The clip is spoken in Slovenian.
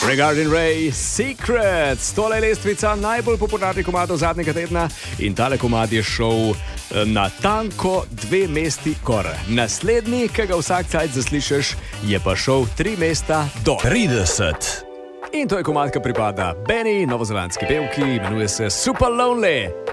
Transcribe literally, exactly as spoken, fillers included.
Regarding Ray, Secrets, tole je lestvica najbolj popularnih komadov zadnjega tedna in tale komad je šel na tanko dve mesti kor. Naslednji, ki ga vsak cajt zaslišiš, je pa šel tri mesta do trideset. In to je komad, ki pripada Benny, novozelandski pevki, imenuje se Super Lonely.